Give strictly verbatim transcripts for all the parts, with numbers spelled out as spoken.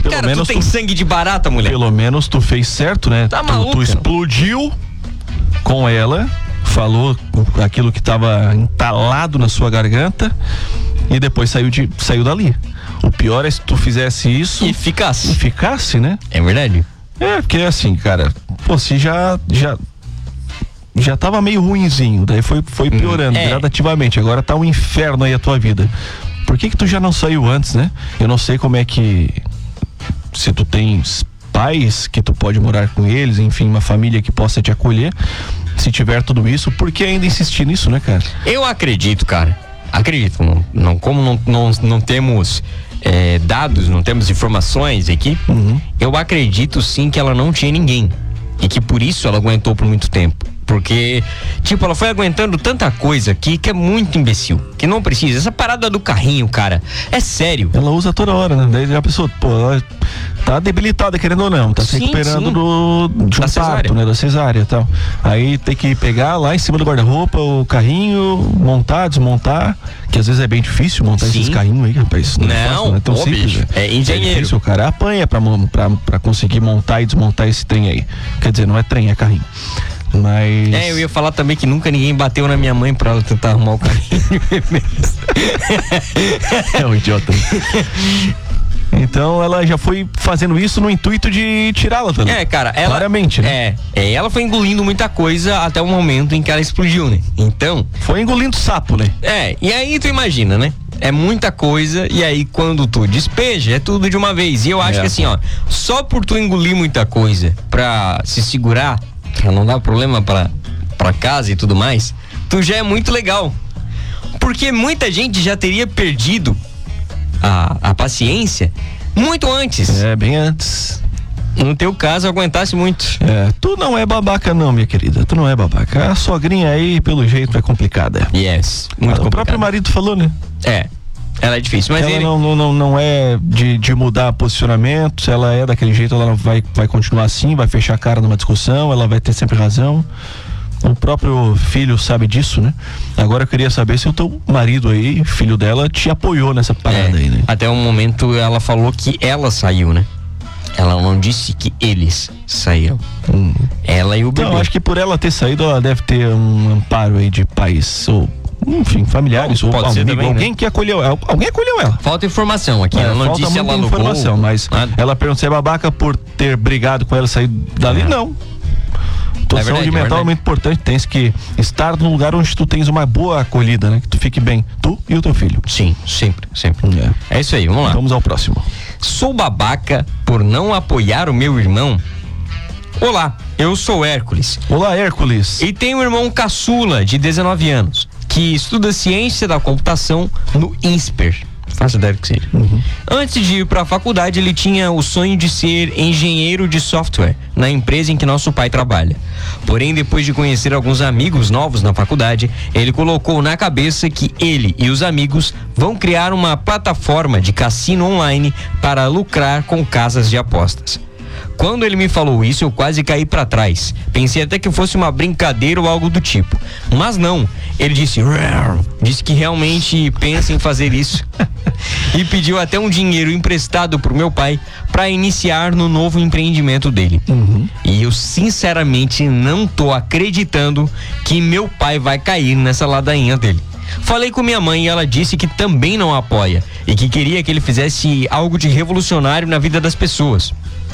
Pelo Cara, menos tu tem tu, sangue de barata, mulher. Pelo menos tu fez certo, né? Tá tu, maluca. tu explodiu com ela, falou aquilo que tava entalado na sua garganta e depois saiu, de, saiu dali. O pior é se tu fizesse isso E ficasse. e ficasse, né? É verdade. É, porque assim, cara, pô, se já, já, já tava meio ruinzinho, daí foi, foi piorando é. gradativamente, agora tá um inferno aí a tua vida. Por que que tu já não saiu antes, né? Eu não sei como é que, se tu tens pais que tu pode morar com eles, enfim, uma família que possa te acolher, se tiver tudo isso, por que ainda insistir nisso, né, cara? Eu acredito, cara. Acredito. Não, não, como não, não, não temos é, dados, não temos informações aqui, Uhum. eu acredito sim que ela não tinha ninguém. E que por isso ela aguentou por muito tempo. Porque, tipo, ela foi aguentando tanta coisa aqui que é muito imbecil. Que não precisa. Essa parada do carrinho, cara, é sério. Ela usa toda hora, né? Daí a pessoa, pô, ela tá debilitada, querendo ou não, tá se Sim, recuperando sim. do, de Da um cesárea. parto, né? Da cesárea e tal. Aí tem que pegar lá em cima do guarda-roupa o carrinho, montar, desmontar, que às vezes é bem difícil montar Sim. esses carrinhos aí, rapaz. Não, é Não, fácil, não é tão ô, simples. bicho, né? é engenheiro. É difícil, o cara apanha pra, mon- pra, pra conseguir montar e desmontar esse trem aí. Quer dizer, não é trem, é carrinho. Mas... É, eu ia falar também que nunca ninguém bateu na minha mãe pra ela tentar arrumar o carrinho. É um idiota. Então ela já foi fazendo isso no intuito de tirá-la também. É, cara, ela. Claramente, né? É, é, ela foi engolindo muita coisa até o momento em que ela explodiu, né? Então. Foi engolindo sapo, né? É, e aí tu imagina, né? É muita coisa, e aí quando tu despeja, é tudo de uma vez. E eu acho É. que assim, ó, só por tu engolir muita coisa pra se segurar, pra não dar problema pra, pra casa e tudo mais, tu já é muito legal. Porque muita gente já teria perdido a, a paciência muito antes. É, bem antes. No teu caso, aguentasse muito. É, tu não é babaca não, minha querida. Tu não é babaca. A sogrinha aí, pelo jeito, é complicada. Yes, muito Ah, o complicado. próprio marido falou, né? É, ela é difícil, mas ela ele... não, não, não, não é de, de mudar posicionamento. Se ela é daquele jeito, ela vai, vai continuar assim, vai fechar a cara numa discussão, ela vai ter sempre razão. O próprio filho sabe disso, né? Agora eu queria saber se o teu marido aí, filho dela, te apoiou nessa parada É, aí, né? até o momento ela falou que ela saiu, né? Ela não disse que eles saíram. Hum. Ela e o bebê. Então, acho que por ela ter saído, ela deve ter um amparo aí de pais, ou, enfim, familiares, Não, ou pode ser amigo, também, alguém né? que acolheu ela. Alguém acolheu ela. Falta informação aqui. É, ela não falta disse muita ela alugou, informação, mas nada. ela perguntou se é babaca por ter brigado com ela e sair dali. É. Não. Tua É verdade, saúde é mental é, verdade. muito importante. Tens que estar num lugar onde tu tens uma boa acolhida, né? Que tu fique bem, tu e o teu filho. Sim, sempre, sempre. É. É isso aí, vamos lá. Vamos ao próximo. Sou babaca por não apoiar o meu irmão? Olá, eu sou Hércules. Olá, Hércules. E tenho um irmão caçula de dezenove anos, que estuda ciência da computação no INSPER. Faço ideia do que seja. Uhum. Antes de ir para a faculdade, ele tinha o sonho de ser engenheiro de software na empresa em que nosso pai trabalha. Porém, depois de conhecer alguns amigos novos na faculdade, ele colocou na cabeça que ele e os amigos vão criar uma plataforma de cassino online para lucrar com casas de apostas. Quando ele me falou isso, eu quase caí pra trás. Pensei até que fosse uma brincadeira ou algo do tipo. Mas não. Ele disse... "Rrr", disse que realmente pensa em fazer isso. E pediu até um dinheiro emprestado pro meu pai para iniciar no novo empreendimento dele. Uhum. E eu sinceramente não tô acreditando que meu pai vai cair nessa ladainha dele. Falei com minha mãe e ela disse que também não apoia e que queria que ele fizesse algo de revolucionário na vida das pessoas.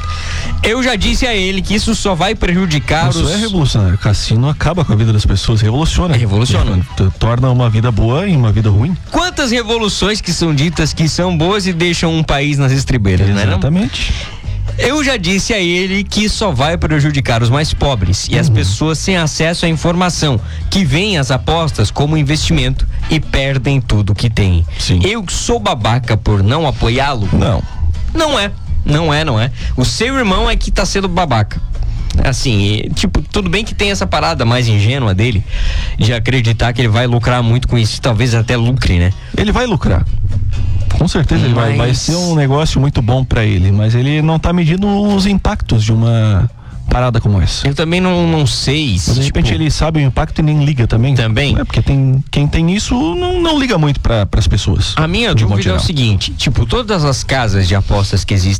Eu já disse a ele que isso só vai prejudicar Isso os... é revolucionário. Cassino acaba com a vida das pessoas, revoluciona. Revoluciona. T- Torna uma vida boa em uma vida ruim. Quantas revoluções que são ditas que são boas e deixam um país nas estribeiras, né? não? Exatamente. Eu já disse a ele que só vai prejudicar os mais pobres e as pessoas sem acesso à informação, que veem as apostas como investimento e perdem tudo que têm. Sim. Eu sou babaca por não apoiá-lo? Não. Não é, não é, não é. O seu irmão é que tá sendo babaca. Assim, e, tipo, tudo bem que tem essa parada mais ingênua dele de acreditar que ele vai lucrar muito com isso, talvez até lucre, né? Ele vai lucrar. Com certeza ele vai, Mas- vai ser um negócio muito bom pra ele, mas ele não tá medindo os impactos de uma parada como essa. Eu também não, não sei se, Mas de repente tipo, ele sabe o impacto e nem liga também. Também? É porque tem, quem tem isso não, não liga muito para as pessoas. a minha de modo dúvida é o geral. seguinte, tipo, todas as casas de apostas que existem